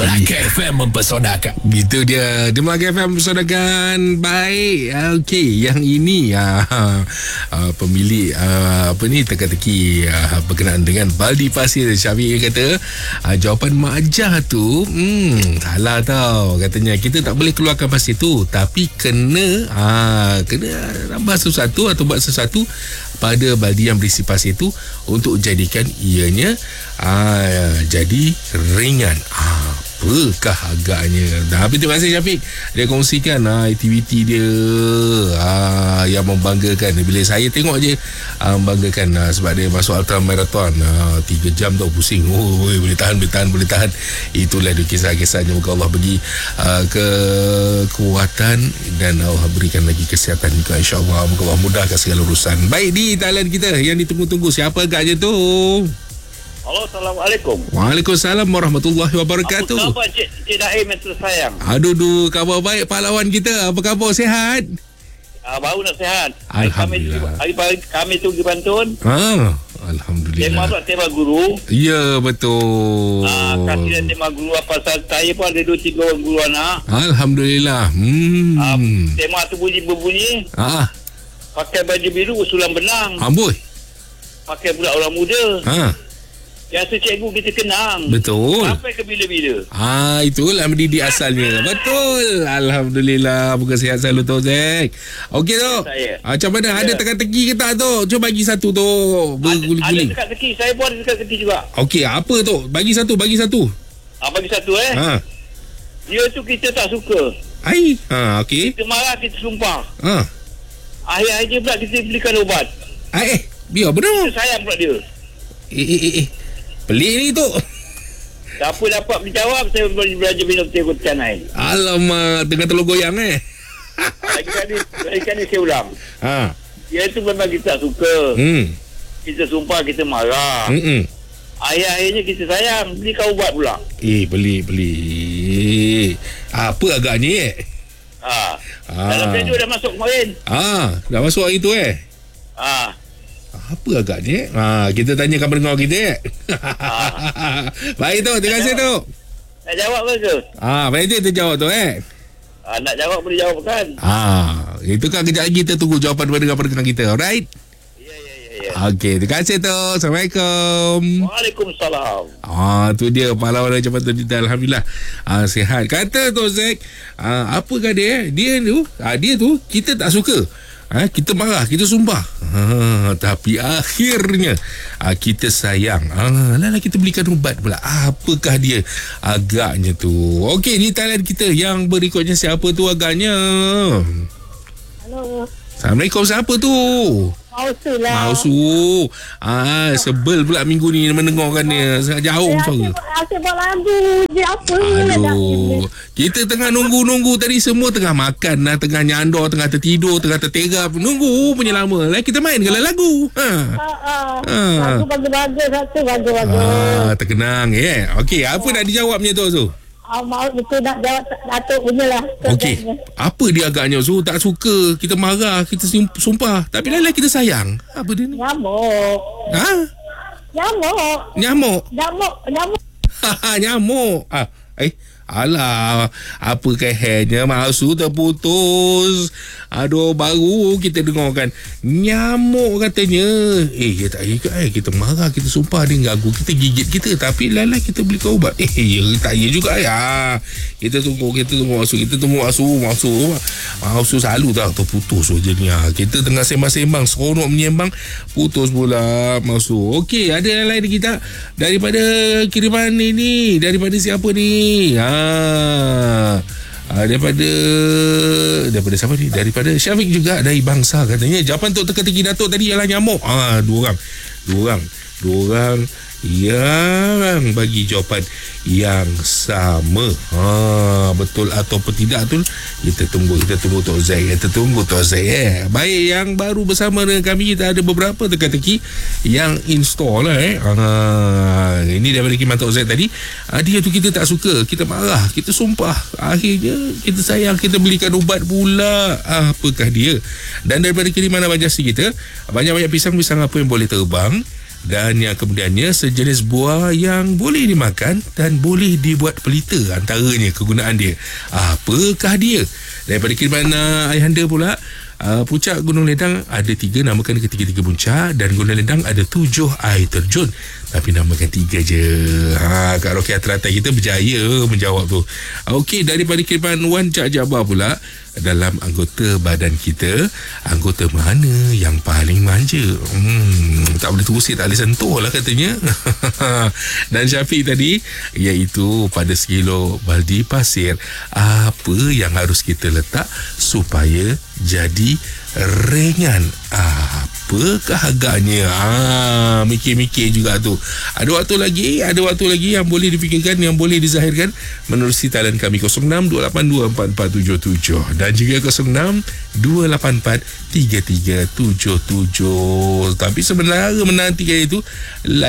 Melaka FM mempesonakan. Gitu dia. Di Melaka FM mempesonakan. Baik. Okey, yang ini pemilik teka-teki berkenaan dengan baldi pasir. Syafiq kata jawapan Mak Ajah tu salah tau. Katanya kita tak boleh keluarkan pasir tu, tapi kena nambah sesuatu atau buat sesuatu pada baldi yang berisi pasir tu untuk jadikan ianya jadi ringan. Apakah agaknya? Tapi terima kasih Syafiq, dia kongsikan aktiviti dia yang membanggakan. Bila saya tengok je membanggakan, sebab dia masuk ultra marathon 3 jam tau, pusing. Boleh tahan. Itulah dia kisah-kisahnya. Moga Allah bagi kekuatan dan Allah berikan lagi kesihatan juga, insyaAllah. Moga Allah mudahkan segala urusan. Baik, di talian kita yang ditunggu-tunggu, siapa agaknya tu? Halo, Assalamualaikum. Waalaikumsalam warahmatullahi wabarakatuh. Apa khabar Cik Daim yang tersayang? Aduh, kabar baik pahlawan kita. Apa khabar, sihat? Baru nak sihat. Alhamdulillah. Hari kami tu pergi Bantun. Alhamdulillah. Tema guru. Ya, betul. Kasih tema guru apa saya pun ada 2-3 orang guru anak. Alhamdulillah. Tema tu berbunyi. Pakai baju biru usulan benang. Amboi. Pakai pula orang muda. Yang tu cikgu kita kenang. Betul. Sampai ke bila-bila. Itulah mendidik asalnya. Betul. Alhamdulillah. Bukan sihat selalu tu, Zek. Okey tu. Macam mana? Ada teka-teki ke tak tu? Cuba bagi satu tu. Ada Berguling-guling. teka-teki. Saya pun ada teka-teki juga. Okey, apa tu? Bagi satu. Bagi satu Dia tu kita tak suka. Okey. Kita marah, kita sumpah. Akhir-akhirnya pula kita belikan ubat. Biar benar. Kita sayang pula dia. Pelik ni tu. Siapa dapat menjawab, saya boleh belajar minum teh putih naik. Alamak, tengah telur goyang Lagi kali saya ulang. Dia tu memang kita tak suka. Kita sumpah, kita marah. Akhir-akhirnya kita sayang, belikan ubat pula. Pelik. Apa agaknya Dalam video dah masuk kemarin. Dah masuk hari tu Apa agaknya? Kita tanyakan pendengar kita. Baik tu, terima kasih tu. Nak jawab ke? Baik tu jawab tu nak jawab boleh jawab kan? Itu kan kejap lagi kita tunggu jawapan daripada pendengar kita. Alright? Ya. Okey, terima kasih tu. Assalamualaikum. Waalaikumsalam. Tu dia pahlawan macam tu. Alhamdulillah. Sihat. Kata tu Zek, apakah dia? Dia tu kita tak suka. Kita marah, kita sumpah. Tapi akhirnya kita sayang. Kita belikan ubat pula. Apakah dia agaknya tu? Okey, di talian kita yang berikutnya siapa tu agaknya? Halo. Assalamualaikum, siapa tu? Mausu lah. Mausu. Sebel pula minggu ni mendengarkan dia. Sangat jauh suara. Asyik buat lagu je apa. Aduh. Kita tengah nunggu tadi, semua tengah makan lah, tengah nyandor, tengah tertidur, tengah tertegap. Nunggu punya lama. Kita main ke lagu? Lagu bagus-bagus satu. Bagus-bagus. Terkenang Okey, apa nak dijawabnya tu? Mau betul nak jawab Datuk punya lah. Okey. Apa dia agaknya tak suka, kita marah, kita sumpah, tapi lain-lain kita sayang. Apa dia ni? Nyamuk. Nyamuk. Nyamuk. Alah, apa kehenya Mausu terputus. Aduh, baru kita dengarkan nyamuk katanya. Tak kita marah, kita sumpah, dia ganggu kita, gigit kita, tapi lain-lain kita belikan ubat. Tak juga Kita tunggu Mausu selalu tak terputus je ni. Kita tengah sembang-sembang, seronok menyembang, putus pula Mausu. Okey, ada yang lain kita daripada kiriman ini, daripada siapa ni? Daripada siapa ni? Daripada Syafiq juga, dari Bangsa. Katanya jawapan untuk teka-teki Datuk tadi ialah nyamuk. Dua orang yang bagi jawapan yang sama. Betul ataupun tidak tu kita tunggu Tok Zaid. Baik, yang baru bersama dengan kami, kita ada beberapa teka-teki yang install lah ini daripada Kiman Tok Zaid tadi. Dia tu kita tak suka, kita marah, kita sumpah, akhirnya kita sayang, kita belikan ubat pula. Apakah dia? Dan daripada kiriman Abang Jasi kita, banyak-banyak pisang apa yang boleh terbang, Dan yang kemudiannya, sejenis buah yang boleh dimakan dan boleh dibuat pelita, antaranya kegunaan dia. Apakah dia? Daripada kiriman Ayahanda pula, puncak Gunung Ledang ada 3, namakan ketiga-tiga puncak. Dan Gunung Ledang ada 7 air terjun, tapi namakan 3 je. Kak Rokia teratai kita berjaya menjawab tu. Okey, daripada kiriman Wan Cak Jabar pula, dalam anggota badan kita, anggota mana yang paling manja? Tak boleh terusik, tak boleh sentuh lah katanya. Dan Syafiq tadi, iaitu pada sekilo baldi pasir, apa yang harus kita letak supaya jadi ringan? Apakah agaknya? Mikir-mikir juga tu. Ada waktu lagi yang boleh difikirkan, yang boleh dizahirkan menerusi talian kami 0628244477 dan juga 0628433377. Tapi sebenarnya menantikan itu